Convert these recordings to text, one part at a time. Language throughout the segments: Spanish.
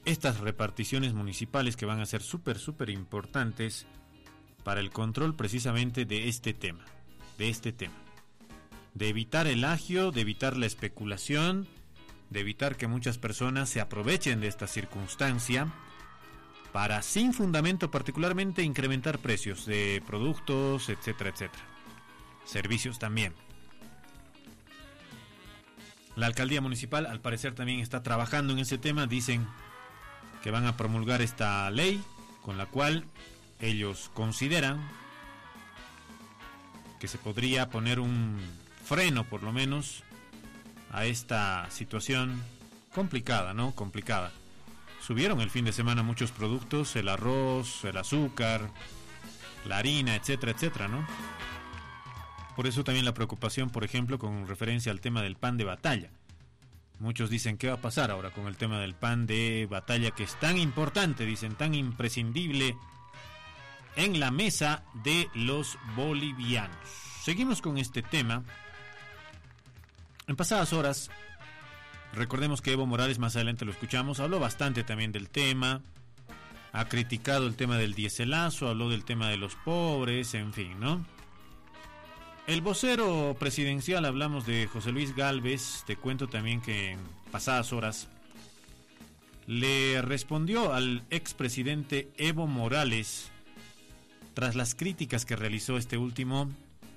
estas reparticiones municipales que van a ser súper importantes para el control precisamente de este tema, de evitar el agio, de evitar la especulación, de evitar que muchas personas se aprovechen de esta circunstancia para, sin fundamento, particularmente incrementar precios de productos, etcétera. Servicios también. La alcaldía municipal al parecer también está trabajando en ese tema. Dicen que van a promulgar esta ley con la cual ellos consideran que se podría poner un freno, por lo menos, a esta situación complicada, ¿no? Complicada. Subieron el fin de semana muchos productos, el arroz, el azúcar, la harina, etcétera, ¿no? Por eso también la preocupación, por ejemplo, con referencia al tema del pan de batalla. Muchos dicen, ¿qué va a pasar ahora con el tema del pan de batalla, que es tan importante, dicen, tan imprescindible en la mesa de los bolivianos? Seguimos con este tema. En pasadas horas, recordemos que Evo Morales, más adelante lo escuchamos, habló bastante también del tema, ha criticado el tema del diéselazo, habló del tema de los pobres, en fin, ¿no? El vocero presidencial, hablamos de José Luis Gálvez, te cuento también que en pasadas horas le respondió al expresidente Evo Morales tras las críticas que realizó este último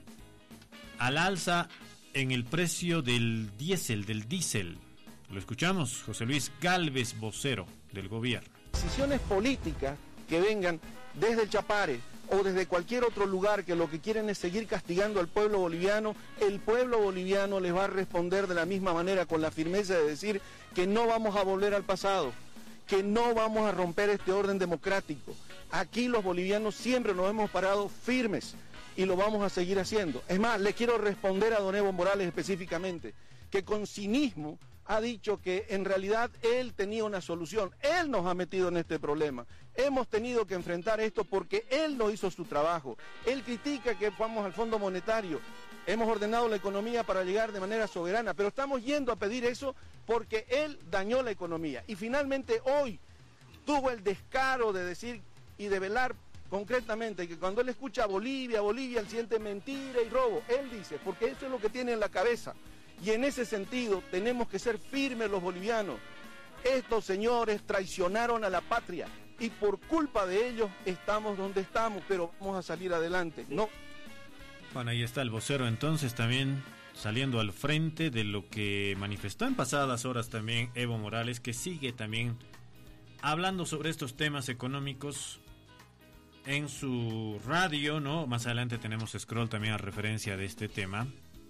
al alza en el precio del diésel. Lo escuchamos, José Luis Gálvez, vocero del gobierno. Decisiones políticas que vengan desde el Chapare o desde cualquier otro lugar que lo que quieren es seguir castigando al pueblo boliviano, el pueblo boliviano les va a responder de la misma manera, con la firmeza de decir que no vamos a volver al pasado, que no vamos a romper este orden democrático. Aquí los bolivianos siempre nos hemos parado firmes y lo vamos a seguir haciendo. Es más, le quiero responder a don Evo Morales específicamente, que con cinismo ha dicho que en realidad él tenía una solución. Él nos ha metido en este problema. Hemos tenido que enfrentar esto porque él no hizo su trabajo. Él critica que vamos al Fondo Monetario. Hemos ordenado la economía para llegar de manera soberana, pero estamos yendo a pedir eso porque él dañó la economía. Y finalmente hoy tuvo el descaro de decir y de velar concretamente que cuando él escucha Bolivia, él siente mentira y robo. Él dice, porque eso es lo que tiene en la cabeza. Y en ese sentido tenemos que ser firmes los bolivianos. Estos señores traicionaron a la patria y por culpa de ellos estamos donde estamos, pero vamos a salir adelante. No. Bueno, ahí está el vocero entonces también saliendo al frente de lo que manifestó en pasadas horas también Evo Morales, que sigue también hablando sobre estos temas económicos en su radio, ¿no? Más adelante tenemos scroll también a referencia de este tema.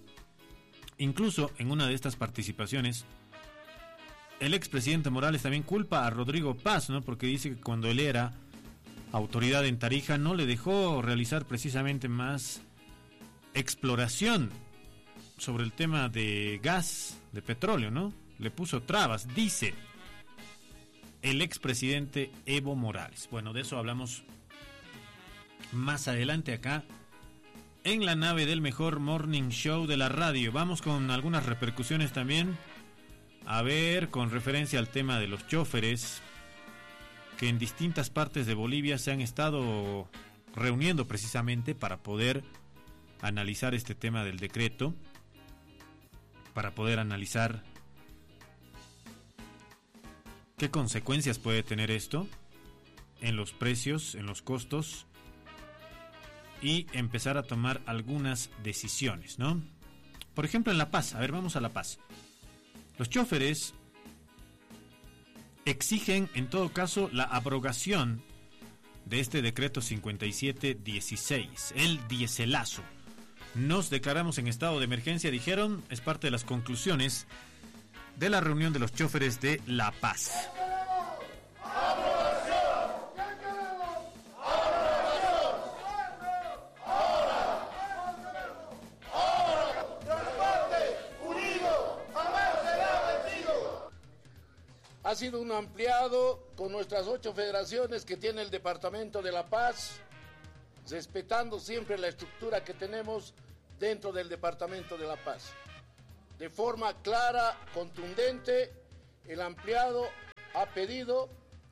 Incluso en una de estas participaciones, el expresidente Morales también culpa a Rodrigo Paz, ¿no? Porque dice que cuando él era autoridad en Tarija no le dejó realizar precisamente más exploración sobre el tema de gas, de petróleo, ¿no? Le puso trabas, dice el expresidente Evo Morales. Bueno, de eso hablamos más adelante acá en la nave del mejor morning show de la radio. Vamos con algunas repercusiones también. A ver, con referencia al tema de los choferes, que en distintas partes de Bolivia se han estado reuniendo precisamente para poder analizar este tema del decreto, para poder analizar qué consecuencias puede tener esto en los precios, en los costos, y empezar a tomar algunas decisiones, ¿no? Por ejemplo, en La Paz. A ver, vamos a La Paz. Los choferes exigen, en todo caso, la abrogación de este decreto 5716, el diéselazo. Nos declaramos en estado de emergencia, dijeron, es parte de las conclusiones de la reunión de los choferes de La Paz. Ha sido un ampliado con nuestras 8 federaciones que tiene el Departamento de La Paz, respetando siempre la estructura que tenemos dentro del Departamento de La Paz. De forma clara, contundente, el ampliado ha pedido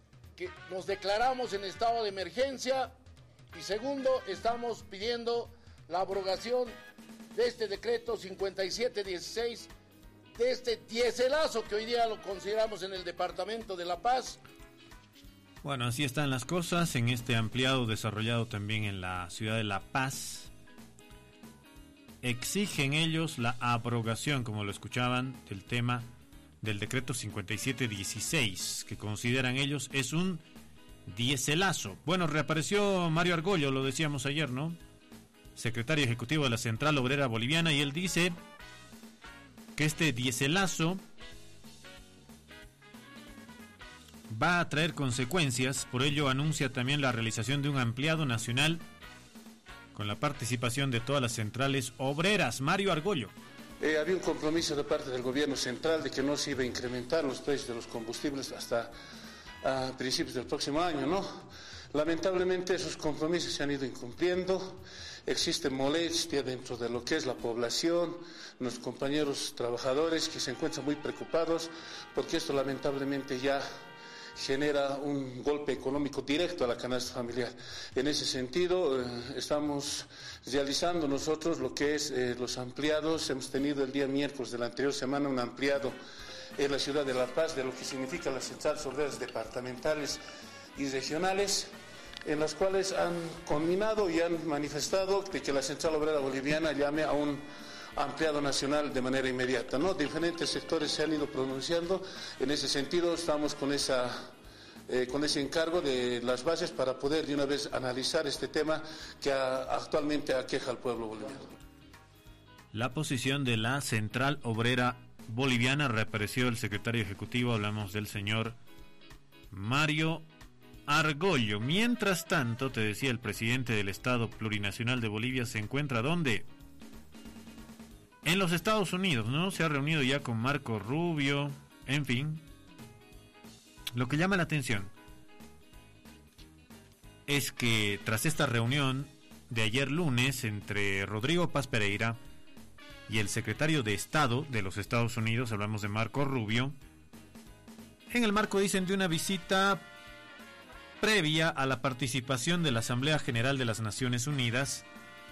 que nos declaramos en estado de emergencia. Y segundo, estamos pidiendo la abrogación de este decreto 5716, de este dieselazo que hoy día lo consideramos en el departamento de La Paz. Bueno, así están las cosas en este ampliado desarrollado también en la ciudad de La Paz. Exigen ellos la abrogación, como lo escuchaban, del tema del decreto 5716, que consideran ellos es un dieselazo. Bueno, reapareció Mario Argollo, lo decíamos ayer, ¿no? Secretario ejecutivo de la Central Obrera Boliviana, y él dice que este dieselazo va a traer consecuencias. Por ello anuncia también la realización de un ampliado nacional con la participación de todas las centrales obreras. Mario Argollo. Había un compromiso de parte del gobierno central de que no se iba a incrementar los precios de los combustibles hasta principios del próximo año, ¿no? Lamentablemente esos compromisos se han ido incumpliendo. Existe molestia dentro de lo que es la población, nuestros compañeros trabajadores que se encuentran muy preocupados porque esto lamentablemente ya genera un golpe económico directo a la canasta familiar. En ese sentido, estamos realizando nosotros lo que es los ampliados. Hemos tenido el día miércoles de la anterior semana un ampliado en la ciudad de La Paz de lo que significa las centrales obreras departamentales y regionales, en las cuales han culminado y han manifestado de que la Central Obrera Boliviana llame a un ampliado nacional de manera inmediata, ¿no? Diferentes sectores se han ido pronunciando. En ese sentido estamos con ese encargo de las bases para poder de una vez analizar este tema que actualmente aqueja al pueblo boliviano. La posición de la Central Obrera Boliviana, reapareció el secretario ejecutivo, hablamos del señor Mario Argollo. Mientras tanto, te decía, el presidente del Estado Plurinacional de Bolivia se encuentra ¿dónde? En los Estados Unidos, ¿no? Se ha reunido ya con Marco Rubio, en fin. Lo que llama la atención es que tras esta reunión de ayer lunes entre Rodrigo Paz Pereira y el secretario de Estado de los Estados Unidos, hablamos de Marco Rubio, en el marco, dicen, de una visita previa a la participación de la Asamblea General de las Naciones Unidas,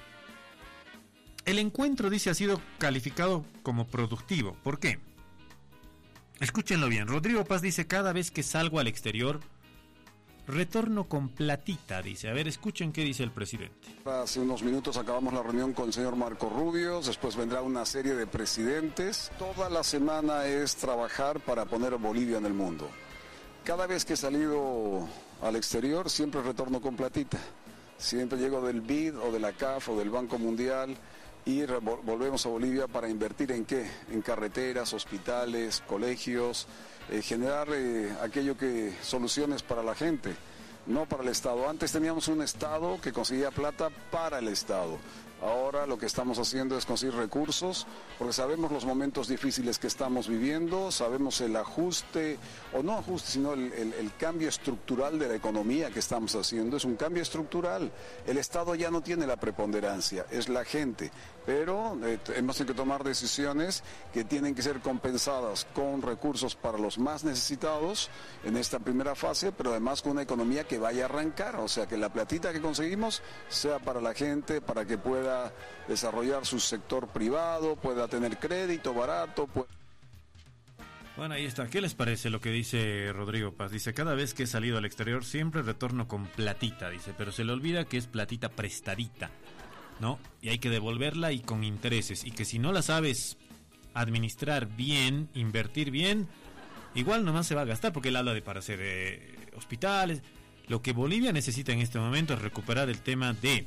el encuentro, dice, ha sido calificado como productivo. ¿Por qué? Escúchenlo bien. Rodrigo Paz dice: cada vez que salgo al exterior, retorno con platita, dice. A ver, escuchen qué dice el presidente. Hace unos minutos acabamos la reunión con el señor Marco Rubio, después vendrá una serie de presidentes. Toda la semana es trabajar para poner a Bolivia en el mundo. Cada vez que he salido al exterior, siempre retorno con platita. Siempre llego del BID o de la CAF o del Banco Mundial y volvemos a Bolivia para invertir ¿en qué? En carreteras, hospitales, colegios, generar soluciones para la gente, no para el Estado. Antes teníamos un Estado que conseguía plata para el Estado. Ahora lo que estamos haciendo es conseguir recursos, porque sabemos los momentos difíciles que estamos viviendo, sabemos el ajuste, o no ajuste, sino el cambio estructural de la economía que estamos haciendo. Es un cambio estructural. El Estado ya no tiene la preponderancia, es la gente. Pero hemos tenido que tomar decisiones que tienen que ser compensadas con recursos para los más necesitados en esta primera fase, pero además con una economía que vaya a arrancar, o sea, que la platita que conseguimos sea para la gente, para que pueda desarrollar su sector privado, pueda tener crédito barato. Bueno, ahí está. ¿Qué les parece lo que dice Rodrigo Paz? Dice: cada vez que he salido al exterior siempre retorno con platita, dice, pero se le olvida que es platita prestadita, ¿no? Y hay que devolverla y con intereses, y que si no la sabes administrar bien, invertir bien, igual nomás se va a gastar, porque él habla de para hacer hospitales. Lo que Bolivia necesita en este momento es recuperar el tema de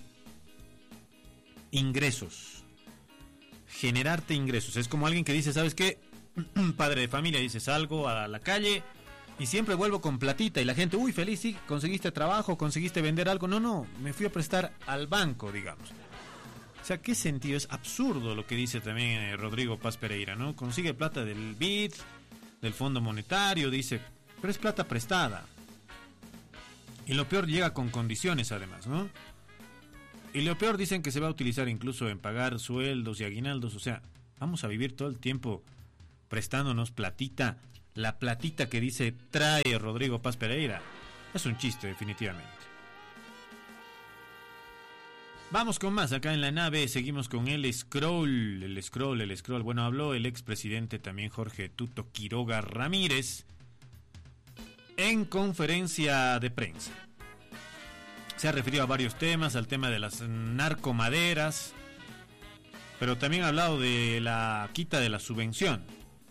ingresos, generarte ingresos. Es como alguien que dice: ¿sabes qué? Padre de familia, dice: salgo a la calle y siempre vuelvo con platita, y la gente, uy, feliz, sí, conseguiste trabajo, conseguiste vender algo. No, me fui a prestar al banco, digamos. O sea, ¿qué sentido? Es absurdo lo que dice también Rodrigo Paz Pereira, ¿no? Consigue plata del BID, del Fondo Monetario, dice, pero es plata prestada. Y lo peor, llega con condiciones además, ¿no? Y lo peor, dicen que se va a utilizar incluso en pagar sueldos y aguinaldos. O sea, vamos a vivir todo el tiempo prestándonos platita, la platita que dice trae Rodrigo Paz Pereira. Es un chiste, definitivamente. Vamos con más acá en la nave, seguimos con el scroll. Bueno, habló el expresidente también Jorge Tuto Quiroga Ramírez en conferencia de prensa. Se ha referido a varios temas, al tema de las narcomaderas, pero también ha hablado de la quita de la subvención.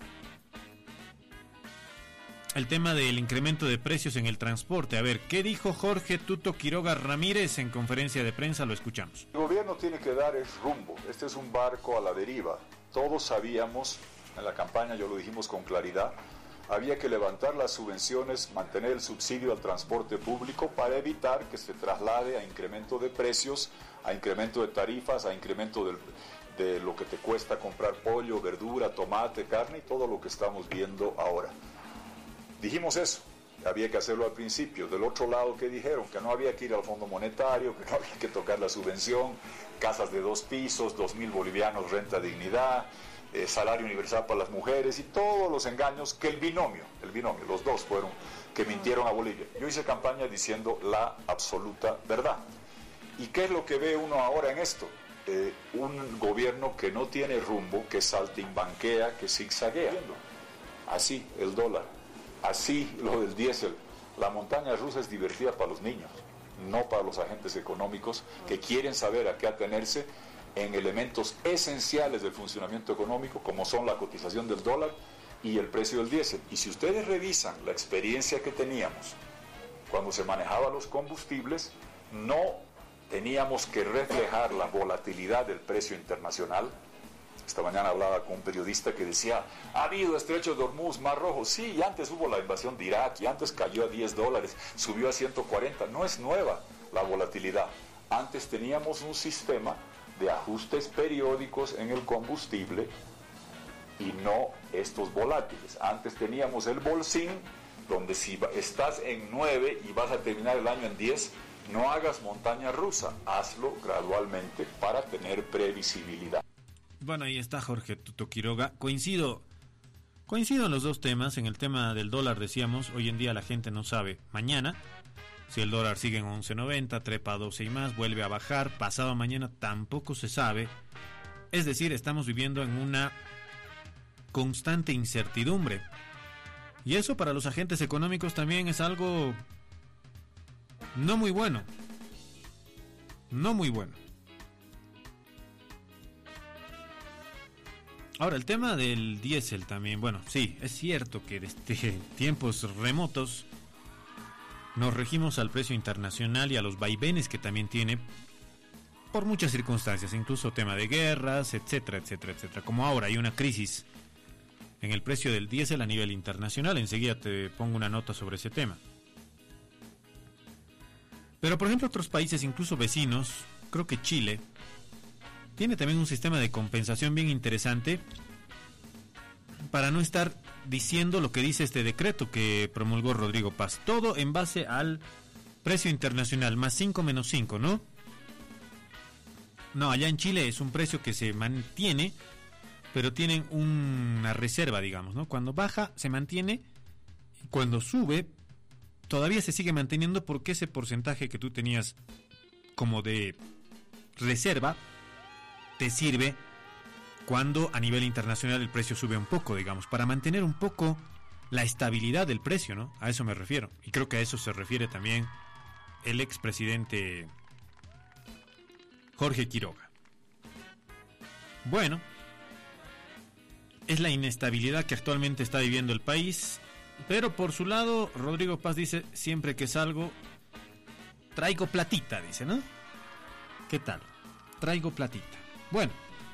El tema del incremento de precios en el transporte. A ver, ¿qué dijo Jorge Tuto Quiroga Ramírez en conferencia de prensa? Lo escuchamos. El gobierno tiene que dar el rumbo. Este es un barco a la deriva. Todos sabíamos, en la campaña yo lo dijimos con claridad, había que levantar las subvenciones, mantener el subsidio al transporte público para evitar que se traslade a incremento de precios, a incremento de tarifas, a incremento de lo que te cuesta comprar pollo, verdura, tomate, carne y todo lo que estamos viendo ahora. Dijimos eso, había que hacerlo al principio. Del otro lado, ¿qué dijeron? Que no había que ir al Fondo Monetario, que no había que tocar la subvención, casas de 2 pisos, 2.000 bolivianos, renta dignidad, salario universal para las mujeres y todos los engaños que el binomio, los dos fueron que mintieron a Bolivia. Yo hice campaña diciendo la absoluta verdad. ¿Y qué es lo que ve uno ahora en esto? Un gobierno que no tiene rumbo, que saltimbanquea, que zigzaguea. Así el dólar. Así lo del diésel. La montaña rusa es divertida para los niños, no para los agentes económicos que quieren saber a qué atenerse en elementos esenciales del funcionamiento económico, como son la cotización del dólar y el precio del diésel. Y si ustedes revisan la experiencia que teníamos cuando se manejaban los combustibles, no teníamos que reflejar la volatilidad del precio internacional. Esta mañana hablaba con un periodista que decía, ha habido estrecho de Hormuz, Mar Rojo. Sí, y antes hubo la invasión de Irak, y antes cayó a $10, subió a 140. No es nueva la volatilidad. Antes teníamos un sistema de ajustes periódicos en el combustible y no estos volátiles. Antes teníamos el bolsín, donde si estás en 9 y vas a terminar el año en 10, no hagas montaña rusa, hazlo gradualmente para tener previsibilidad. Bueno, ahí está Jorge Tuto Quiroga. Coincido en los dos temas. En el tema del dólar decíamos, hoy en día la gente no sabe mañana si el dólar sigue en 11.90, trepa a 12 y más, vuelve a bajar, pasado mañana tampoco se sabe. Es decir, estamos viviendo en una constante incertidumbre. Y eso para los agentes económicos también es algo no muy bueno. No muy bueno. Ahora, el tema del diésel también, bueno, sí, es cierto que desde tiempos remotos nos regimos al precio internacional y a los vaivenes que también tiene por muchas circunstancias, incluso tema de guerras, etcétera, etcétera, etcétera. Como ahora hay una crisis en el precio del diésel a nivel internacional, enseguida te pongo una nota sobre ese tema. Pero, por ejemplo, otros países, incluso vecinos, creo que Chile, tiene también un sistema de compensación bien interesante para no estar diciendo lo que dice este decreto que promulgó Rodrigo Paz. Todo en base al precio internacional, más 5 menos 5, ¿no? No, allá en Chile es un precio que se mantiene, pero tienen una reserva, digamos, ¿no? Cuando baja se mantiene, cuando sube todavía se sigue manteniendo porque ese porcentaje que tú tenías como de reserva te sirve cuando a nivel internacional el precio sube un poco, digamos, para mantener un poco la estabilidad del precio, ¿no? A eso me refiero. Y creo que a eso se refiere también el expresidente Jorge Quiroga. Bueno, es la inestabilidad que actualmente está viviendo el país, pero por su lado, Rodrigo Paz dice, siempre que salgo, traigo platita, dice, ¿no? ¿Qué tal? Traigo platita. Bueno,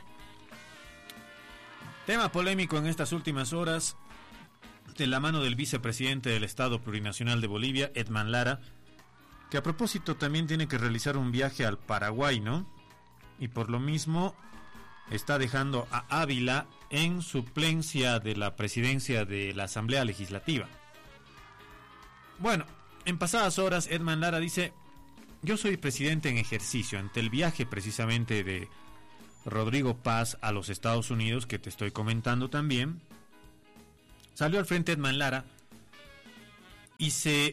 tema polémico en estas últimas horas, de la mano del vicepresidente del Estado Plurinacional de Bolivia, Edman Lara, que a propósito también tiene que realizar un viaje al Paraguay, ¿no? Y por lo mismo está dejando a Ávila en suplencia de la presidencia de la Asamblea Legislativa. Bueno, en pasadas horas Edman Lara dice, yo soy presidente en ejercicio, ante el viaje precisamente de Rodrigo Paz a los Estados Unidos, que te estoy comentando también. Salió al frente Edman Lara y se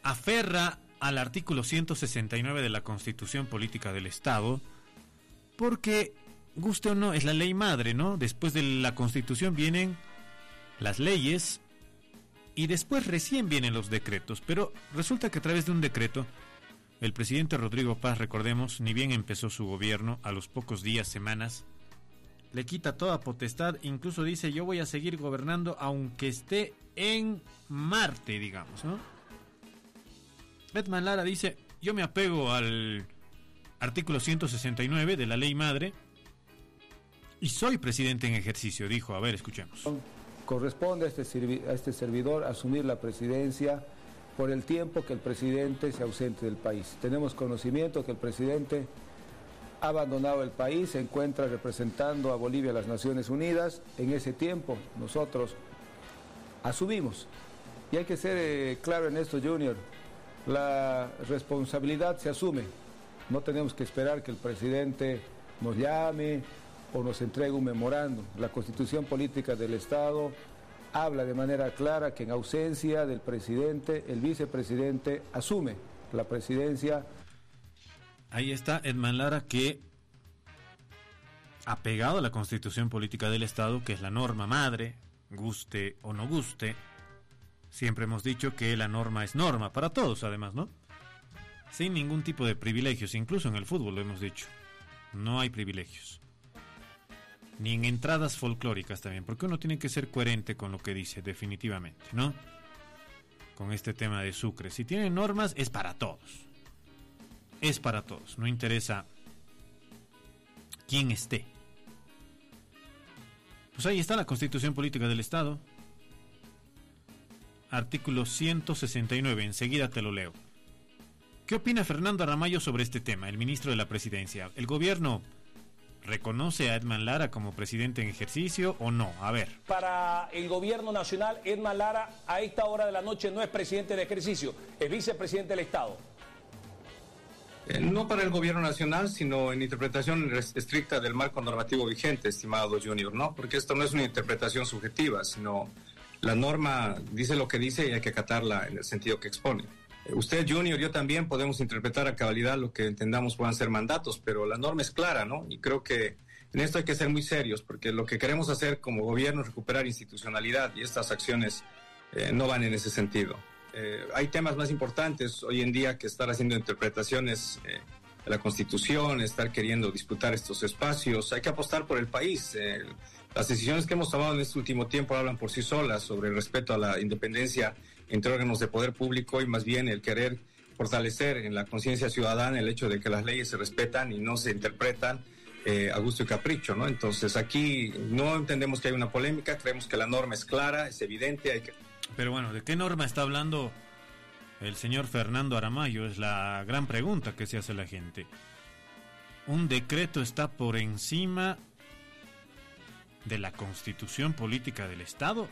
aferra al artículo 169 de la Constitución Política del Estado, porque, guste o no, es la ley madre, ¿no? Después de la Constitución vienen las leyes y después recién vienen los decretos, pero resulta que a través de un decreto, el presidente Rodrigo Paz, recordemos, ni bien empezó su gobierno, a los pocos días, semanas, le quita toda potestad, incluso dice, yo voy a seguir gobernando aunque esté en Marte, digamos, ¿no? Edman Lara dice, yo me apego al artículo 169 de la ley madre y soy presidente en ejercicio, dijo. A ver, escuchemos. Corresponde a este servidor asumir la presidencia por el tiempo que el presidente se ausente del país. Tenemos conocimiento que el presidente ha abandonado el país, se encuentra representando a Bolivia a las Naciones Unidas. En ese tiempo nosotros asumimos. Y hay que ser claro en esto, Junior. La responsabilidad se asume. No tenemos que esperar que el presidente nos llame o nos entregue un memorándum. La Constitución Política del Estado habla de manera clara que en ausencia del presidente, el vicepresidente asume la presidencia. Ahí está Edman Lara, que apegado a la Constitución Política del Estado, que es la norma madre, guste o no guste, siempre hemos dicho que la norma es norma para todos, además, ¿no? Sin ningún tipo de privilegios, incluso en el fútbol lo hemos dicho. No hay privilegios. Ni en entradas folclóricas también, porque uno tiene que ser coherente con lo que dice, definitivamente, ¿no? Con este tema de Sucre. Si tiene normas, es para todos. Es para todos, no interesa quién esté. Pues ahí está la Constitución Política del Estado. Artículo 169, enseguida te lo leo. ¿Qué opina Fernando Aramayo sobre este tema, el ministro de la Presidencia? ¿El gobierno reconoce a Edman Lara como presidente en ejercicio o no? A ver. Para el gobierno nacional, Edman Lara a esta hora de la noche no es presidente de ejercicio, es vicepresidente del Estado. No para el gobierno nacional, sino en interpretación estricta del marco normativo vigente, estimado Junior, ¿no? Porque esto no es una interpretación subjetiva, sino la norma dice lo que dice y hay que acatarla en el sentido que expone. Usted, Junior, yo también podemos interpretar a cabalidad lo que entendamos puedan ser mandatos, pero la norma es clara, ¿no? Y creo que en esto hay que ser muy serios, porque lo que queremos hacer como gobierno es recuperar institucionalidad y estas acciones no van en ese sentido. Hay temas más importantes hoy en día que estar haciendo interpretaciones de la Constitución, estar queriendo disputar estos espacios. Hay que apostar por el país. Las decisiones que hemos tomado en este último tiempo hablan por sí solas sobre el respeto a la independencia entre órganos de poder público y más bien el querer fortalecer en la conciencia ciudadana el hecho de que las leyes se respetan y no se interpretan a gusto y capricho, ¿no? Entonces aquí no entendemos que hay una polémica, creemos que la norma es clara, es evidente, hay que... Pero bueno, ¿de qué norma está hablando el señor Fernando Aramayo? Es la gran pregunta que se hace la gente. ¿Un decreto está por encima de la Constitución Política del Estado?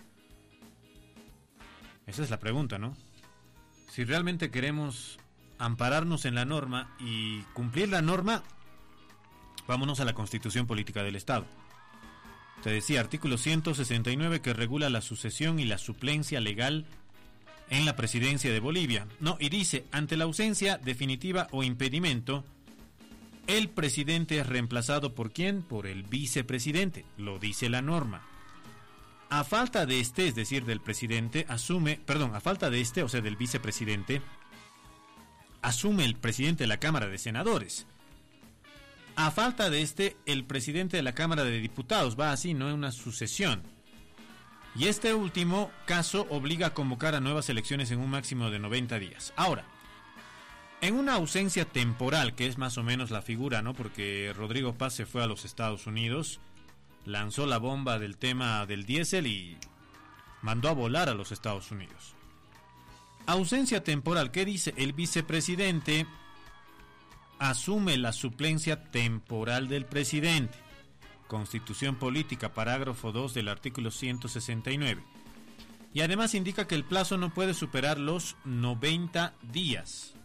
Esa es la pregunta, ¿no? Si realmente queremos ampararnos en la norma y cumplir la norma, vámonos a la Constitución Política del Estado. Te decía, artículo 169 que regula la sucesión y la suplencia legal en la presidencia de Bolivia. No, y dice, ante la ausencia definitiva o impedimento, el presidente es reemplazado ¿por quién? Por el vicepresidente, lo dice la norma. A falta de este, es decir, del presidente, a falta de este, o sea, del vicepresidente, asume el presidente de la Cámara de Senadores. A falta de este, el presidente de la Cámara de Diputados, va así, no es una sucesión. Y este último caso obliga a convocar a nuevas elecciones en un máximo de 90 días. Ahora, en una ausencia temporal, que es más o menos la figura, ¿no? Porque Rodrigo Paz se fue a los Estados Unidos, lanzó la bomba del tema del diésel y mandó a volar a los Estados Unidos. Ausencia temporal, ¿qué dice? El vicepresidente asume la suplencia temporal del presidente. Constitución Política, parágrafo 2 del artículo 169. Y además indica que el plazo no puede superar los 90 días.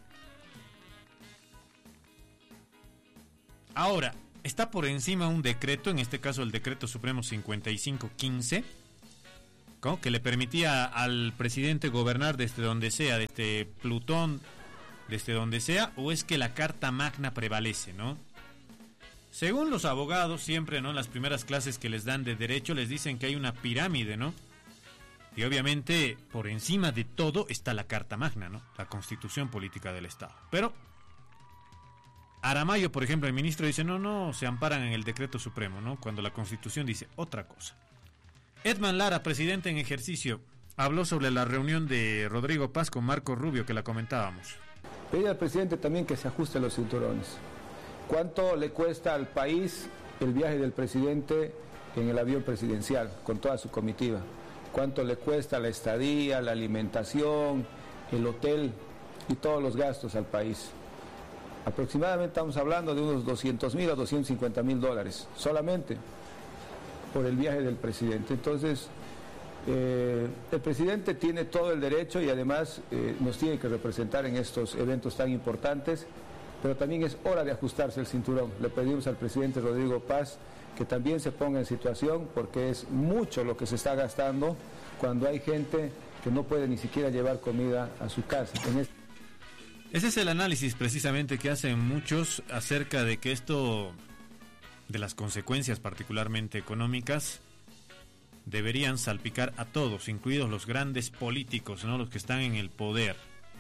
Ahora, está por encima un decreto, en este caso el decreto supremo 5515, ¿cómo? Que le permitía al presidente gobernar desde donde sea, desde Plutón, desde donde sea, o es que la Carta Magna prevalece, ¿no? Según los abogados, siempre, ¿no? En las primeras clases que les dan de derecho les dicen que hay una pirámide, ¿no? Y obviamente por encima de todo está la Carta Magna, ¿no? La Constitución Política del Estado. Pero Aramayo, por ejemplo, el ministro dice, no, se amparan en el decreto supremo, ¿no? Cuando la Constitución dice otra cosa. Edman Lara, presidente en ejercicio, habló sobre la reunión de Rodrigo Paz con Marco Rubio, que la comentábamos. Pedí al presidente también que se ajuste los cinturones. ¿Cuánto le cuesta al país el viaje del presidente en el avión presidencial, con toda su comitiva? ¿Cuánto le cuesta la estadía, la alimentación, el hotel y todos los gastos al país? Aproximadamente estamos hablando de unos 200.000 a 250.000 dólares, solamente por el viaje del presidente. Entonces, el presidente tiene todo el derecho y además nos tiene que representar en estos eventos tan importantes, pero también es hora de ajustarse el cinturón. Le pedimos al presidente Rodrigo Paz que también se ponga en situación, porque es mucho lo que se está gastando cuando hay gente que no puede ni siquiera llevar comida a su casa. Ese es el análisis precisamente que hacen muchos acerca de que esto, de las consecuencias particularmente económicas, deberían salpicar a todos, incluidos los grandes políticos, ¿no? Los que están en el poder.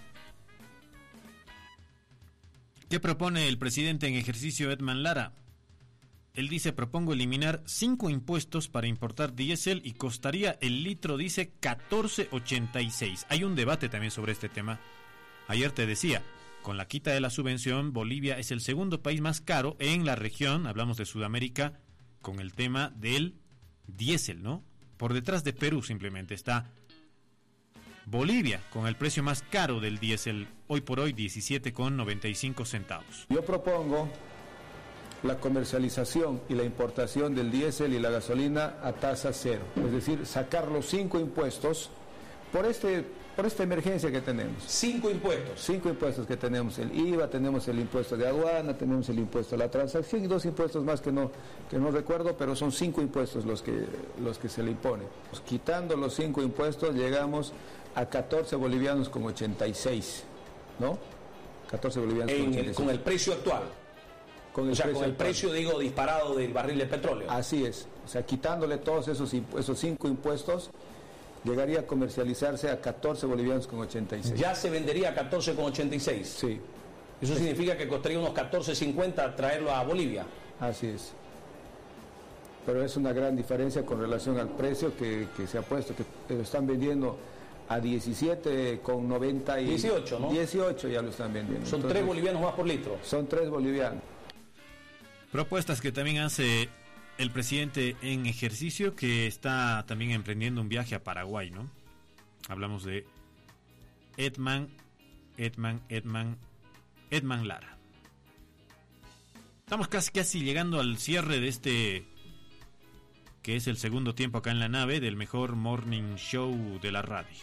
¿Qué propone el presidente en ejercicio Edman Lara? Él dice, propongo eliminar 5 impuestos para importar diésel y costaría el litro, dice, 14.86. Hay un debate también sobre este tema. Ayer te decía, con la quita de la subvención, Bolivia es el segundo país más caro en la región, hablamos de Sudamérica, con el tema del diésel, ¿no? Por detrás de Perú simplemente está Bolivia, con el precio más caro del diésel, hoy por hoy 17,95 centavos. Yo propongo la comercialización y la importación del diésel y la gasolina a tasa cero, es decir, sacar los 5 impuestos por esta emergencia que tenemos. 5 impuestos. 5 impuestos que tenemos, el IVA, tenemos el impuesto de aduana, tenemos el impuesto a la transacción y 2 impuestos más que no recuerdo, pero son 5 impuestos los que se le imponen. Pues, quitando los 5 impuestos llegamos a 14 bolivianos con 86, ¿no? 14 bolivianos con 86. Con el precio actual. Con el precio, digo, disparado del barril de petróleo. Así es. O sea, quitándole todos esos 5 impuestos, llegaría a comercializarse a 14 bolivianos con 86. ¿Ya se vendería a 14 con 86? Sí. Eso significa que costaría unos 14.50 traerlo a Bolivia. Así es. Pero es una gran diferencia con relación al precio que se ha puesto, que lo están vendiendo a 17,90 y 18, ¿no? 18 ya lo están vendiendo. Son 3 bolivianos más por litro. Son 3 bolivianos. Propuestas que también hace el presidente en ejercicio, que está también emprendiendo un viaje a Paraguay, ¿no? Hablamos de Edman Lara. Estamos casi llegando al cierre de este, que es el segundo tiempo acá en la nave, del mejor morning show de la radio.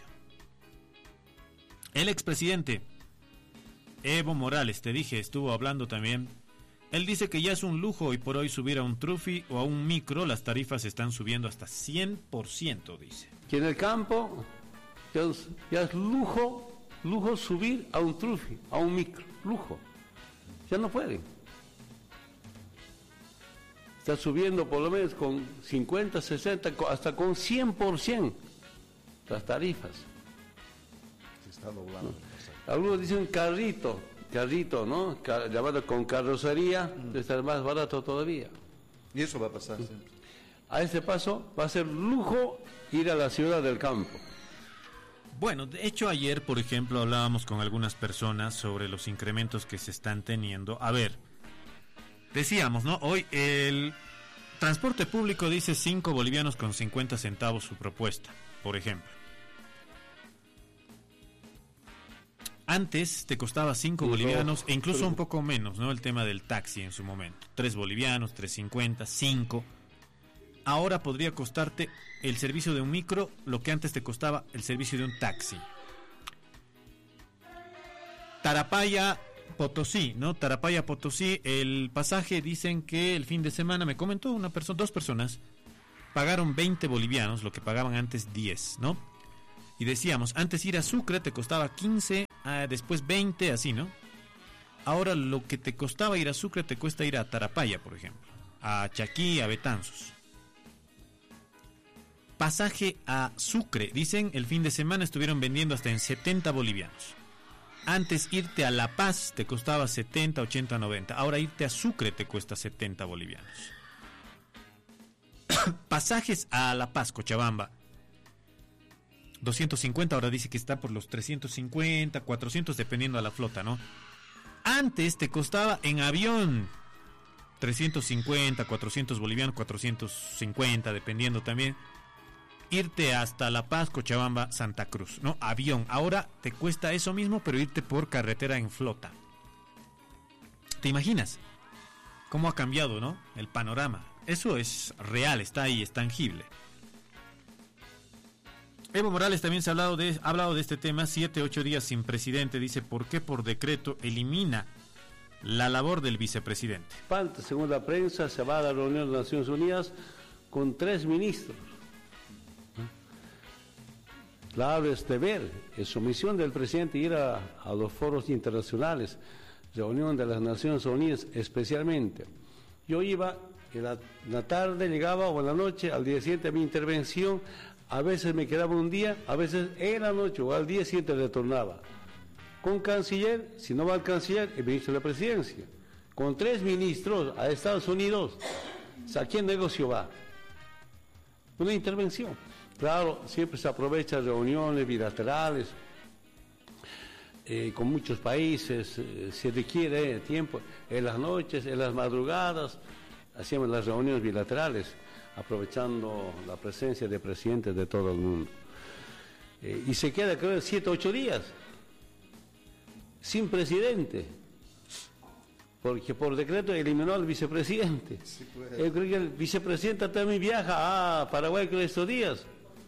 El expresidente Evo Morales, te dije, estuvo hablando también. Él dice que ya es un lujo hoy por hoy subir a un trufi o a un micro. Las tarifas están subiendo hasta 100%, dice. Que en el campo ya es lujo subir a un trufi, a un micro, lujo. Ya no pueden. Está subiendo por lo menos con 50, 60, hasta con 100% las tarifas. Se está doblando. Algunos dicen carrito, ¿no? Llamado con carrocería, debe estar más barato todavía. Y eso va a pasar siempre. A ese paso va a ser lujo ir a la ciudad del campo. Bueno, de hecho ayer, por ejemplo, hablábamos con algunas personas sobre los incrementos que se están teniendo. A ver, decíamos, ¿no? Hoy el transporte público dice 5 bolivianos con 50 centavos su propuesta, por ejemplo. Antes te costaba 5 bolivianos e incluso un poco menos, ¿no? El tema del taxi en su momento. 3 bolivianos, 3.50, 5. Ahora podría costarte el servicio de un micro lo que antes te costaba el servicio de un taxi. Tarapaya, Potosí, ¿no? Tarapaya, Potosí, el pasaje dicen que el fin de semana, me comentó dos personas, pagaron 20 bolivianos, lo que pagaban antes 10, ¿no? Y decíamos, antes ir a Sucre te costaba 15, después 20, así, ¿no? Ahora lo que te costaba ir a Sucre te cuesta ir a Tarapaya, por ejemplo, a Chaquí, a Betanzos. Pasaje a Sucre, dicen, el fin de semana estuvieron vendiendo hasta en 70 bolivianos. Antes irte a La Paz te costaba 70, 80, 90. Ahora irte a Sucre te cuesta 70 bolivianos. Pasajes a La Paz, Cochabamba, 250, ahora dice que está por los 350, 400, dependiendo a la flota, ¿no? Antes te costaba en avión 350, 400 bolivianos, 450, dependiendo también, irte hasta La Paz, Cochabamba, Santa Cruz, ¿no? Avión. Ahora te cuesta eso mismo, pero irte por carretera en flota. ¿Te imaginas cómo ha cambiado, no? El panorama. Eso es real, está ahí, es tangible. Evo Morales también ha hablado de este tema, 7-8 días sin presidente, dice, ¿por qué por decreto elimina la labor del vicepresidente? Según la prensa, se va a la reunión de Naciones Unidas con 3 ministros. Claro, es deber, es sumisión del presidente ir a los foros internacionales, reunión de las Naciones Unidas especialmente. Yo iba, en la tarde llegaba o en la noche, al día siguiente mi intervención, a veces me quedaba un día, a veces en la noche o al día siguiente retornaba. Con canciller, si no va el canciller, el ministro de la presidencia. Con 3 ministros a Estados Unidos, ¿a quién negocio va? Una intervención. Claro, siempre se aprovechan reuniones bilaterales con muchos países, se requiere tiempo en las noches, en las madrugadas, hacíamos las reuniones bilaterales, aprovechando la presencia de presidentes de todo el mundo. Y se queda, creo, 7-8 días sin presidente, porque por decreto eliminó al vicepresidente. Sí, creo que el vicepresidente también viaja a Paraguay con estos días.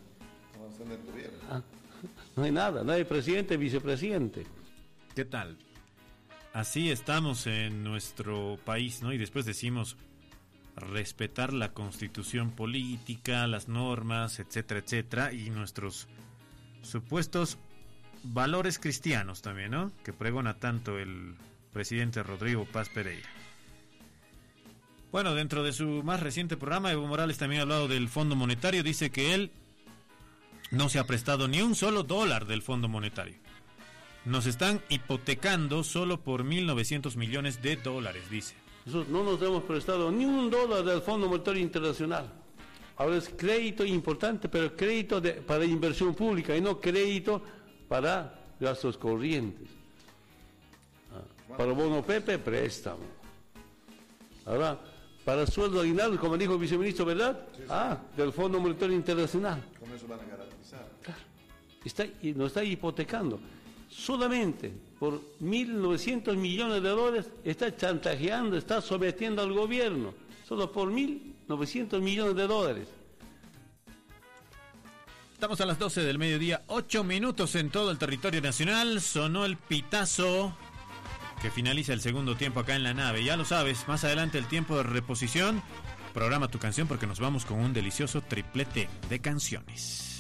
No hay nada, no hay presidente, vicepresidente. ¿Qué tal? Así estamos en nuestro país, ¿no? Y después decimos respetar la constitución política, las normas, etcétera, etcétera, y nuestros supuestos valores cristianos también, ¿no? Que pregona tanto el presidente Rodrigo Paz Pereira. Bueno, dentro de su más reciente programa, Evo Morales también ha hablado del Fondo Monetario, dice que él no se ha prestado ni un solo dólar del Fondo Monetario. Nos están hipotecando solo por 1.900 millones de dólares, dice. Nosotros no nos hemos prestado ni un dólar del Fondo Monetario Internacional. Ahora es crédito importante, pero crédito para inversión pública y no crédito para gastos corrientes. Para bono Pepe, préstamo. Ahora, para sueldo aguinaldo, como dijo el viceministro, ¿verdad? Sí, sí. Del Fondo Monetario Internacional. Con eso van a garantizar. Claro. Nos está hipotecando. Solamente por 1.900 millones de dólares está chantajeando, está sometiendo al gobierno. Solo por 1.900 millones de dólares. Estamos a las 12 del mediodía, 8 minutos en todo el territorio nacional. Sonó el pitazo que finaliza el segundo tiempo acá en la nave. Ya lo sabes, más adelante el tiempo de reposición. Programa tu canción porque nos vamos con un delicioso triplete de canciones.